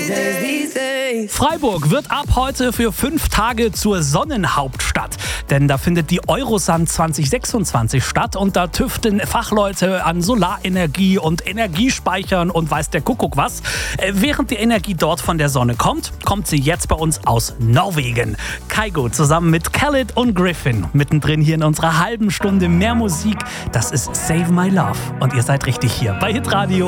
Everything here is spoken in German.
Freiburg wird ab heute für 5 Tage zur Sonnenhauptstadt. Denn da findet die Eurosun 2026 statt und da tüfteln Fachleute an Solarenergie und Energiespeichern und weiß der Kuckuck was. Während die Energie dort von der Sonne kommt, kommt sie jetzt bei uns aus Norwegen. Kygo zusammen mit Khaled und Griffin. Mittendrin hier in unserer halben Stunde mehr Musik. Das ist Save My Love. Und ihr seid richtig hier bei Hitradio.